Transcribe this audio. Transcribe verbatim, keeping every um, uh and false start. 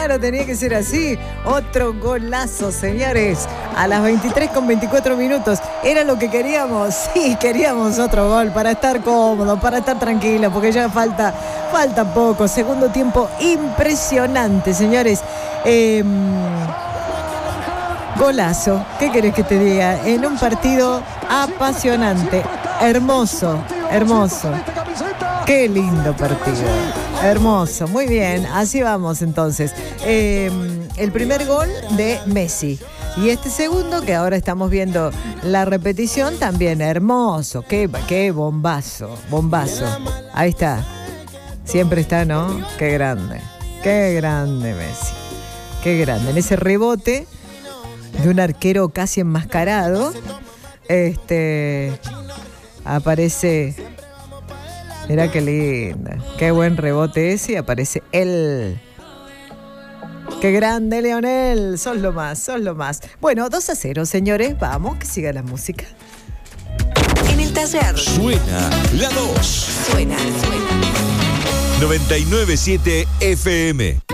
claro, tenía que ser así. Otro golazo, señores. A las veintitrés con veinticuatro minutos. Era lo que queríamos. Sí, queríamos otro gol para estar cómodos, para estar tranquilos, porque ya falta, falta poco. Segundo tiempo impresionante, señores. Eh, golazo. ¿Qué querés que te diga? En un partido apasionante. Hermoso, hermoso. Qué lindo partido. Hermoso, muy bien. Así vamos entonces. Eh, el primer gol de Messi. Y este segundo, que ahora estamos viendo la repetición, también hermoso. Qué, qué bombazo, bombazo. Ahí está. Siempre está, ¿no? Qué grande. Qué grande Messi. Qué grande. En ese rebote de un arquero casi enmascarado, este, aparece... Mirá qué linda, qué buen rebote ese y aparece él. Qué grande, Leonel, sos lo más, sos lo más. Bueno, dos a cero, señores, vamos, que siga la música. En el taller. Suena la dos. Suena, suena. noventa y nueve punto siete F M.